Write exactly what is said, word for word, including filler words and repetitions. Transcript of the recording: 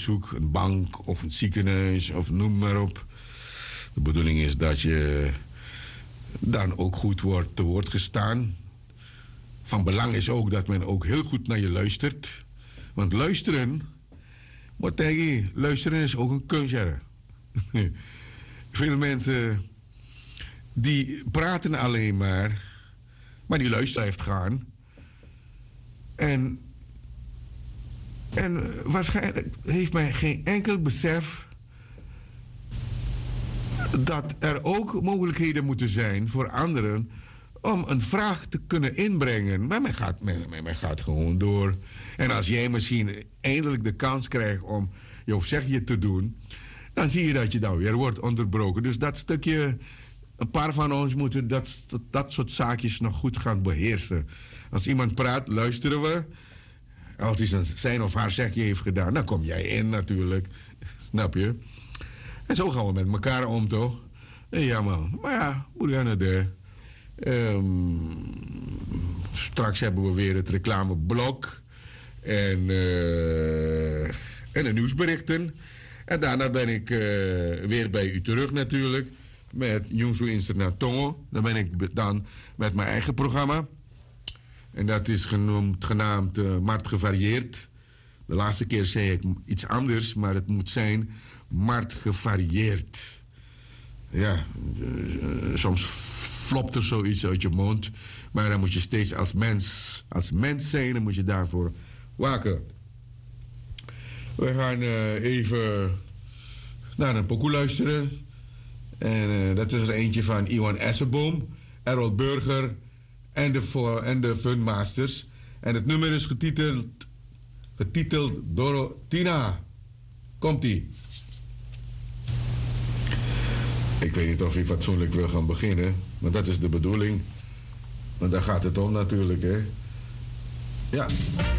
bezoek, een bank of een ziekenhuis of noem maar op. De bedoeling is dat je dan ook goed wordt te woord gestaan. Van belang is ook dat men ook heel goed naar je luistert. Want luisteren, moet zeggen, luisteren is ook een kunst. Veel mensen die praten alleen maar, maar die luisteren heeft gaan. En, en waarschijnlijk heeft men geen enkel besef dat er ook mogelijkheden moeten zijn voor anderen om een vraag te kunnen inbrengen. Maar men gaat, men, men gaat gewoon door. En als jij misschien eindelijk de kans krijgt om jouw zegje te doen, dan zie je dat je dan weer wordt onderbroken. Dus dat stukje, een paar van ons moeten dat, dat, dat soort zaakjes nog goed gaan beheersen. Als iemand praat, luisteren we. Als hij zijn, zijn of haar zegje heeft gedaan, dan kom jij in natuurlijk. Snap je? En zo gaan we met elkaar om, toch? Ja, man. Maar ja, hoe gaan het er? Um, straks hebben we weer het reclameblok. En, uh, en de nieuwsberichten. En daarna ben ik uh, weer bij u terug natuurlijk. Met Jungsu Internatongo. Dan ben ik dan met mijn eigen programma. En dat is genoemd, genaamd uh, Mart Gevarieerd. De laatste keer zei ik iets anders, maar het moet zijn Mart Gevarieerd. Ja, uh, soms flopt er zoiets uit je mond. Maar dan moet je steeds als mens, als mens zijn, dan moet je daarvoor waken. We gaan uh, even naar een pokoe luisteren. En uh, dat is er eentje van Iwan Essenboom, Errol Burger en de, en de Funmasters. En het nummer is getiteld, getiteld Dorotina. Komt-ie. Ik weet niet of ik fatsoenlijk wil gaan beginnen. Want dat is de bedoeling. Want daar gaat het om natuurlijk, hè. Ja.